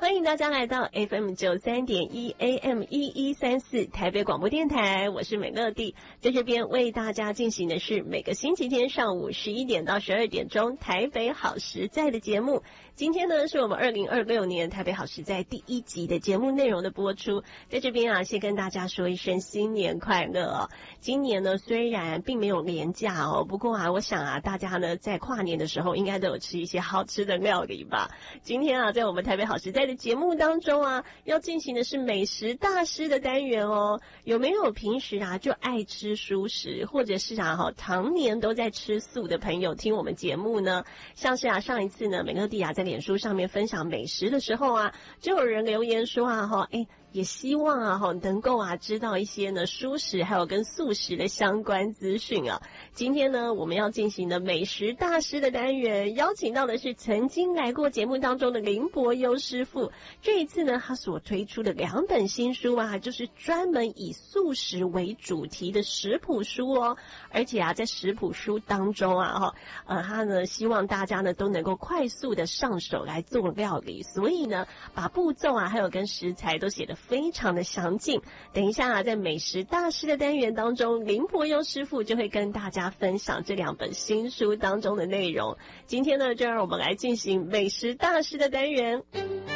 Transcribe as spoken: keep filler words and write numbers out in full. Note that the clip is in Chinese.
欢迎大家来到 F M 九三点一 A M 一一三四台北广播电台，我是美乐蒂，在这边为大家进行的是每个星期天上午十一点到十二点钟台北好实在的节目。今天呢是我们二零二六年台北好实在第一集的节目内容的播出，在这边啊先跟大家说一声新年快乐哦。今年呢虽然并没有连假哦，不过啊我想啊大家呢在跨年的时候应该都有吃一些好吃的料理吧。今天啊在我们台北好实在的节目当中啊，要进行的是美食大师的单元哦。有没有平时啊就爱吃蔬食，或者是啊哈常年都在吃素的朋友听我们节目呢？像是啊上一次呢美乐蒂啊在脸书上面分享美食的时候啊，就有人留言说啊哈哎。也希望啊哈能够啊知道一些呢蔬食还有跟素食的相关资讯啊。今天呢我们要进行的美食大师的单元，邀请到的是曾经来过节目当中的林伯优师傅。这一次呢他所推出的两本新书啊，就是专门以素食为主题的食谱书哦。而且啊在食谱书当中啊哈呃他呢希望大家呢都能够快速的上手来做料理，所以呢把步骤啊还有跟食材都写得非常的详尽。等一下啊在美食大师的单元当中，林伯优师傅就会跟大家分享这两本新书当中的内容。今天呢就让我们来进行美食大师的单元。